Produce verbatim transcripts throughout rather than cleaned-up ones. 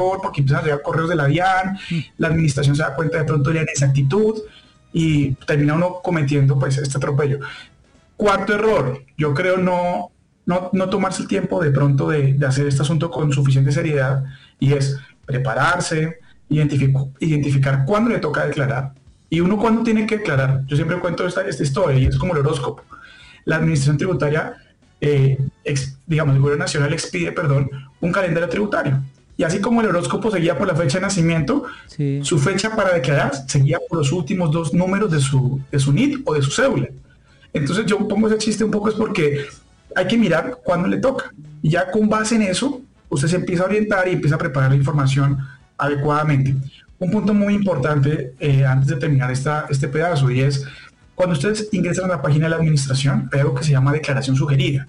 porque empiezan a llegar correos de la DIAN, la administración se da cuenta de pronto de la inexactitud y termina uno cometiendo pues este atropello. Cuarto error, yo creo no, no, no tomarse el tiempo de pronto de, de hacer este asunto con suficiente seriedad, y es prepararse, identific- identificar cuándo le toca declarar y uno cuándo tiene que declarar. Yo siempre cuento esta, esta historia y es como el horóscopo. La administración tributaria, eh, ex, digamos, el gobierno nacional expide, perdón, un calendario tributario. Y así como el horóscopo se guía por la fecha de nacimiento, sí. su fecha para declarar se guía por los últimos dos números de su, de su N I T o de su cédula. Entonces yo pongo ese chiste un poco es porque hay que mirar cuándo le toca. Y ya con base en eso, usted se empieza a orientar y empieza a preparar la información adecuadamente. Un punto muy importante eh, antes de terminar esta, este pedazo, y es cuando ustedes ingresan a la página de la administración, hay algo que se llama declaración sugerida.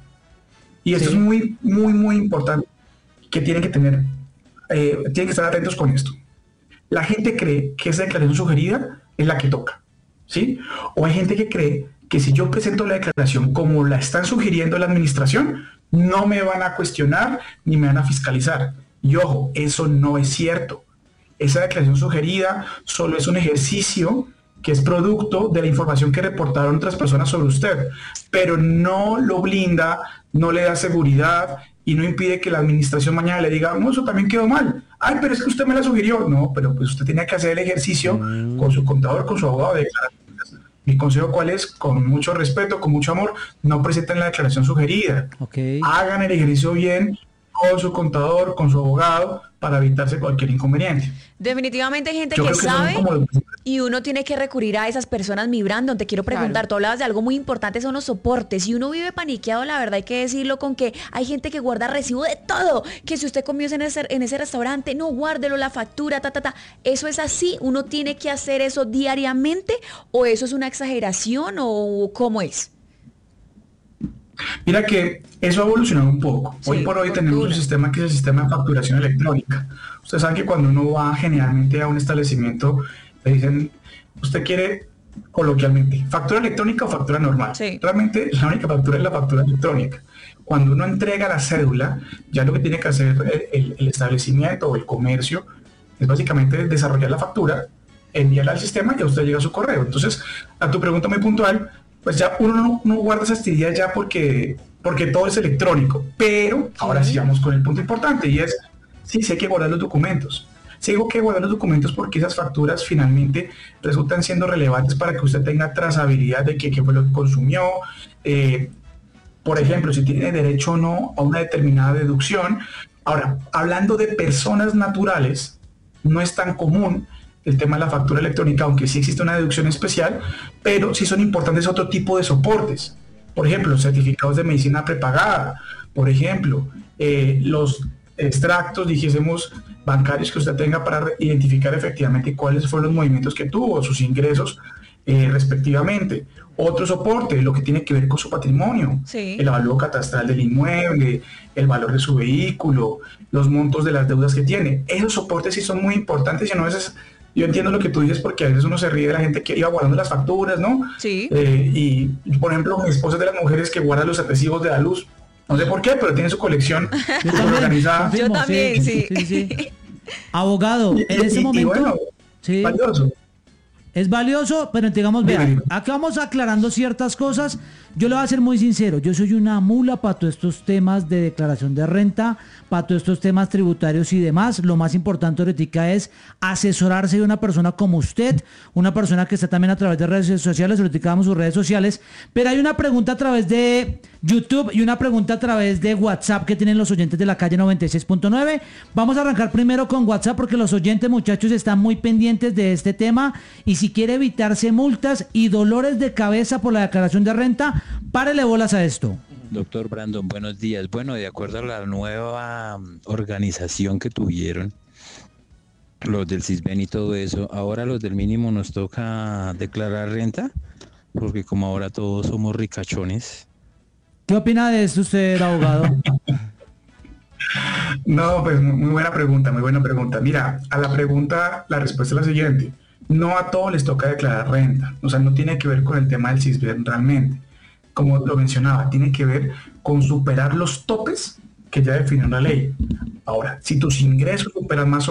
Y esto sí. es muy, muy, muy importante, que tienen que tener, eh, tienen que estar atentos con esto. La gente cree que esa declaración sugerida es la que toca, ¿sí? O hay gente que cree que si yo presento la declaración como la están sugiriendo la administración, no me van a cuestionar ni me van a fiscalizar. Y ojo, eso no es cierto. Esa declaración sugerida solo es un ejercicio que es producto de la información que reportaron otras personas sobre usted, pero no lo blinda, no le da seguridad y no impide que la administración mañana le diga, no, eso también quedó mal. Ay, pero es que usted me la sugirió. No, pero pues usted tenía que hacer el ejercicio mm. con su contador, con su abogado de declaraciones. Mi consejo, ¿cuál es? Con mucho respeto, con mucho amor, no presenten la declaración sugerida. Okay. Hagan el ejercicio bien con su contador, con su abogado, para evitarse cualquier inconveniente. Definitivamente hay gente Yo que, que sabe como... y uno tiene que recurrir a esas personas. Mi Brandon, te quiero preguntar, claro. Tú hablabas de algo muy importante, son los soportes. Si uno vive paniqueado, la verdad hay que decirlo, con que hay gente que guarda recibo de todo, que si usted comió en ese, en ese restaurante, no, guárdelo, la factura, ta, ta, ta. ¿Eso es así? ¿Uno tiene que hacer eso diariamente o eso es una exageración o cómo es? Mira que eso ha evolucionado un poco. Sí, hoy por hoy tenemos un sistema que es el sistema de facturación electrónica. Ustedes saben que cuando uno va generalmente a un establecimiento, le dicen, usted quiere coloquialmente factura electrónica o factura normal. Sí. Realmente la única factura es la factura electrónica. Cuando uno entrega la cédula, ya lo que tiene que hacer el, el, el establecimiento o el comercio es básicamente desarrollar la factura, enviarla al sistema y a usted llega a su correo. Entonces, a tu pregunta muy puntual, pues ya uno no, no guarda esas actividades ya porque, porque todo es electrónico, pero ahora sigamos con el punto importante, y es, sí, sí hay que guardar los documentos. Sí digo que guardar los documentos porque esas facturas finalmente resultan siendo relevantes para que usted tenga trazabilidad de qué, qué fue lo que consumió. Eh, por ejemplo, si tiene derecho o no a una determinada deducción. Ahora, hablando de personas naturales, no es tan común el tema de la factura electrónica, aunque sí existe una deducción especial, pero sí son importantes otro tipo de soportes. Por ejemplo, certificados de medicina prepagada, por ejemplo, eh, los extractos, dijésemos, bancarios que usted tenga para identificar efectivamente cuáles fueron los movimientos que tuvo, sus ingresos eh, respectivamente. Otro soporte, lo que tiene que ver con su patrimonio, sí. El avalúo catastral del inmueble, el valor de su vehículo, los montos de las deudas que tiene. Esos soportes sí son muy importantes y no a veces... Yo entiendo lo que tú dices porque a veces uno se ríe de la gente que iba guardando las facturas, ¿no? Sí. Eh, y, por ejemplo, mi esposa es de las mujeres que guarda los recibos de la luz. No sé por qué, pero tiene su colección organizada. Yo también, sí. sí, sí, sí. Abogado, y, en ese y, momento... Y bueno, sí. valioso. Es valioso, pero digamos, vean, aquí vamos aclarando ciertas cosas. Yo le voy a ser muy sincero, yo soy una mula para todos estos temas de declaración de renta, para todos estos temas tributarios y demás. Lo más importante ahorita es asesorarse de una persona como usted, una persona que está también a través de redes sociales, ahorita damos sus redes sociales, pero hay una pregunta a través de YouTube y una pregunta a través de WhatsApp que tienen los oyentes de la calle noventa y seis punto nueve. Vamos a arrancar primero con WhatsApp porque los oyentes, muchachos, están muy pendientes de este tema y si quiere evitarse multas y dolores de cabeza por la declaración de renta, párele bolas a esto. Doctor Brandon, buenos días. Bueno, de acuerdo a la nueva organización que tuvieron, los del CISBEN y todo eso, ahora los del mínimo nos toca declarar renta, porque como ahora todos somos ricachones. ¿Qué opina de esto usted, abogado? No, pues muy buena pregunta, muy buena pregunta. Mira, a la pregunta, la respuesta es la siguiente. No a todos les toca declarar renta, o sea, no tiene que ver con el tema del CISBEN realmente. Como lo mencionaba, tiene que ver con superar los topes que ya definió la ley. Ahora, si tus ingresos superan más